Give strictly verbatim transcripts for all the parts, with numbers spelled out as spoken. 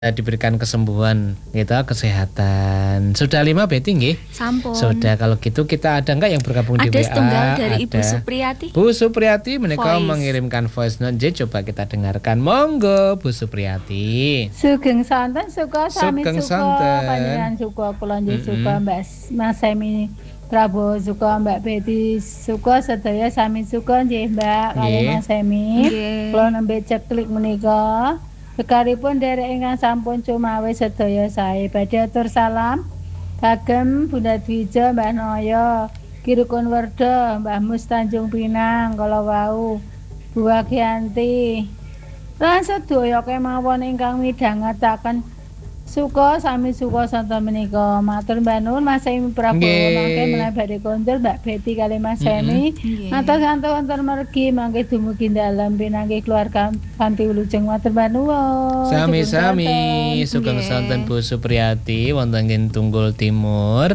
diberikan kesembuhan gitu, kesehatan. Sudah lima Betty nggih? Sampun. Sudah, kalau gitu kita ada enggak yang bergabung ada di W A? Ada setunggal dari ada. Ibu Supriyati. Bu Supriyati mereka voice. mengirimkan voice note. J, coba kita dengarkan. Monggo Bu Supriyati. Sugeng santen suka sami Sugeng suka santen. panjenengan suka kula nggih Mm-mm. suka Mbak Mas Semi Prabowo suka Mbak Betty suka sedaya sami suka nggih Mbak kali Nggih. Mas Semi. Nggih. Kula nembe ceklik menika. Sekaripun derek ingkang sampun cumawe sedaya sae badhe atur salam kagem Bunda Dwija Mbah Noyo Kirukun Werda Mbah Mus Tanjung Pinang kala wau Bu Wagianti lan sedaya kemawon ingkang midhangetaken suka sami suka santen menika matur mbah nuwun Mas Semi Prabowo Nggih. mangke menawi badhe kondur Mbak Betty kali Mas Semi. Nggih. Matur santen wonten mergi mangke dumugi dalem pinanggih keluarga kanthi wilujeng matur mbah nuwun. Sami-sami sugeng Nggih. santen Bu Supriyati wonten ing Tunggul Timur.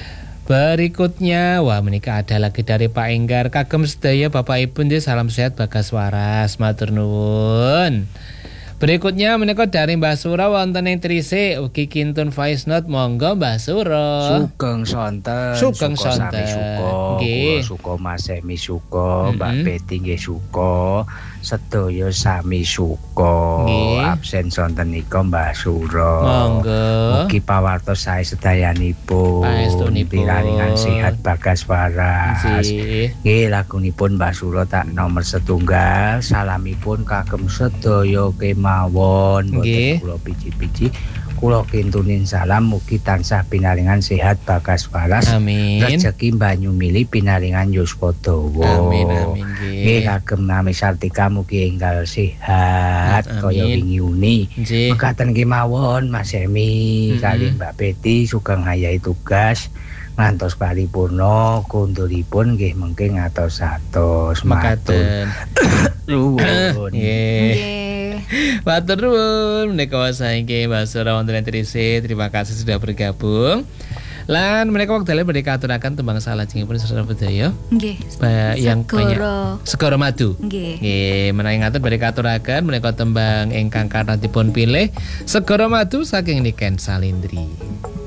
Berikutnya, wah menika ada lagi dari Pak Enggar. Kagem sedaya Bapak Ibu nggih salam sehat bagas waras matur nuwun. Berikutnya menika dari Mbah Sura wonten ing Trise ugi kintun voice note monggo Mbah Sura. Sugeng sonten, Sugeng suka sonten. sami suka, Nggih. kula suka Mas Semi suka, Mbak Mm-mm. Betty nggih suka, sedaya sami suka. Nggih. Absen sonten nika Mbah Sura. Monggo. Mugi pawartos sae sedayanipun. Paestunipun. Piraringan sehat bagas waras. Nggih. Nggih, lagunipun Mbah Sura tak nomor setunggal. Salamipun kagem sedaya kemawon. Nggih. Boten kula piji-piji. Kula kintunin salam mugi tansah pinaringan sehat bagas waras. Amin. Rezeki banyu mili pinaringan yuswa dawa. Amin amin Nggih, nggih. kagem Nami Sartika mugi enggal sehat Amin. kaya wingi uni. Nggih. Mekaten kemawon Mas Semi Mm-mm. kali Mbak Betty sugeng ngayahi tugas ngantos paripurna kunduripun nggih mengke ngatos-atos matur Mekaten. nuwun. Nggih. Nggih. Matur nuwun menika saiki Mbah Sura wonten ing Trise. Terima kasih sudah bergabung. Lan menika wekdal menika aturaken tembang salajengipun Sastra Budaya. Nggih. Ba- yang banyak Segara. Segara Madu. Nggih. Nggih, menawi ngatur badhe katuraken menika tembang ingkang karna dipun pilih Segara Madu saking Niken Salindri.